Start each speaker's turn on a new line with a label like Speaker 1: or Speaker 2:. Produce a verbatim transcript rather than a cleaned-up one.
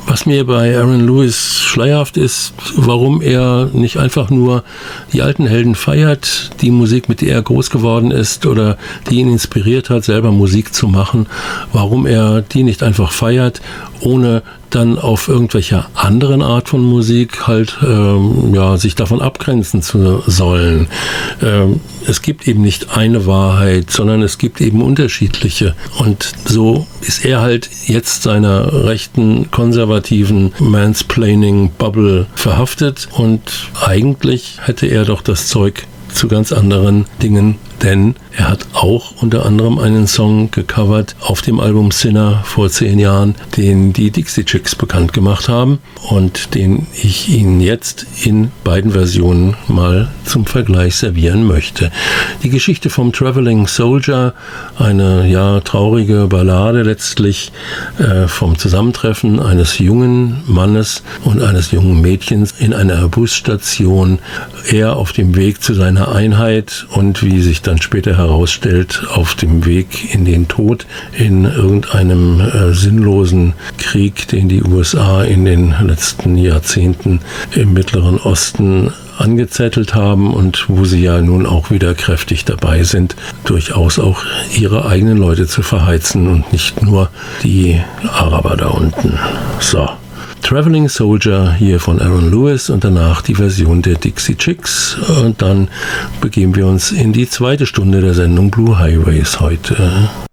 Speaker 1: Was mir bei Aaron Lewis schleierhaft ist, warum er nicht einfach nur die alten Helden feiert, die Musik, mit der er groß geworden ist oder die ihn inspiriert hat, selber Musik zu machen, warum er die nicht einfach feiert, ohne dann auf irgendwelcher anderen Art von Musik halt ähm, ja, sich davon abgrenzen zu sollen. Ähm, es gibt eben nicht eine Wahrheit, sondern es gibt eben unterschiedliche. Und so ist er halt jetzt seiner rechten, konservativen Mansplaining-Bubble verhaftet und eigentlich hätte er doch das Zeug zu ganz anderen Dingen, denn er hat auch unter anderem einen Song gecovert auf dem Album Sinner vor zehn Jahren, den die Dixie Chicks bekannt gemacht haben und den ich Ihnen jetzt in beiden Versionen mal zum Vergleich servieren möchte. Die Geschichte vom Traveling Soldier, eine ja traurige Ballade letztlich äh, vom Zusammentreffen eines jungen Mannes und eines jungen Mädchens in einer Busstation, er auf dem Weg zu seiner Einheit und wie sich dann später herausstellt, auf dem Weg in den Tod in irgendeinem äh, sinnlosen Krieg, den die U S A in den letzten Jahrzehnten im Mittleren Osten angezettelt haben und wo sie ja nun auch wieder kräftig dabei sind, durchaus auch ihre eigenen Leute zu verheizen und nicht nur die Araber da unten. So. Traveling Soldier hier von Aaron Lewis und danach die Version der Dixie Chicks. Und dann begeben wir uns in die zweite Stunde der Sendung Blue Highways heute.